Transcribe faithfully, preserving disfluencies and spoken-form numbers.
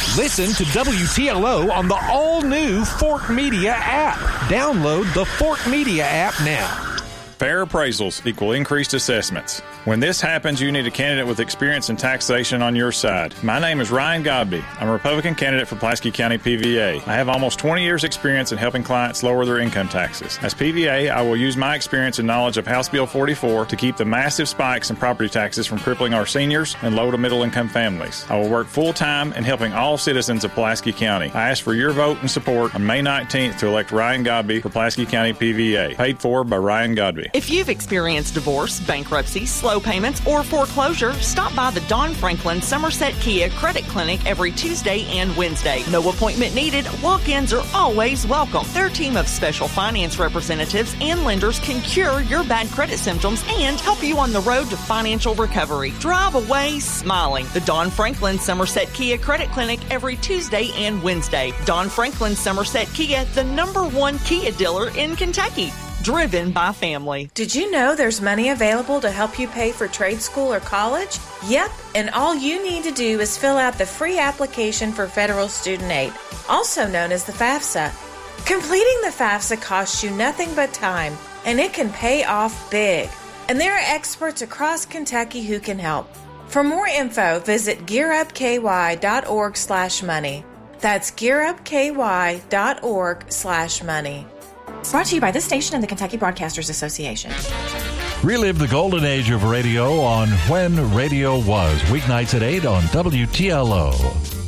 Listen to W T L O on the all-new Fork Media app. Download the Fork Media app now. Fair appraisals equal increased assessments. When this happens, you need a candidate with experience in taxation on your side. My name is Ryan Godby. I'm a Republican candidate for Pulaski County P V A. I have almost twenty years experience in helping clients lower their income taxes. As P V A, I will use my experience and knowledge of House Bill forty-four to keep the massive spikes in property taxes from crippling our seniors and low to middle income families. I will work full-time in helping all citizens of Pulaski County. I ask for your vote and support on May nineteenth to elect Ryan Godby for Pulaski County P V A. Paid for by Ryan Godby. If you've experienced divorce, bankruptcy, slow payments, or foreclosure, stop by the Don Franklin Somerset Kia Credit Clinic every Tuesday and Wednesday. No appointment needed. Walk-ins are always welcome. Their team of special finance representatives and lenders can cure your bad credit symptoms and help you on the road to financial recovery. Drive away smiling. The Don Franklin Somerset Kia Credit Clinic every Tuesday and Wednesday. Don Franklin Somerset Kia, the number one Kia dealer in Kentucky. Driven by family. Did you know there's money available to help you pay for trade school or college? Yep, and all you need to do is fill out the free application for federal student aid, also known as the FAFSA. Completing the FAFSA costs you nothing but time, and it can pay off big. And there are experts across Kentucky who can help. For more info, visit gearupky.org slash money. That's gearupky.org slash money. Brought to you by this station and the Kentucky Broadcasters Association. Relive the golden age of radio on When Radio Was, weeknights at eight on W T L O.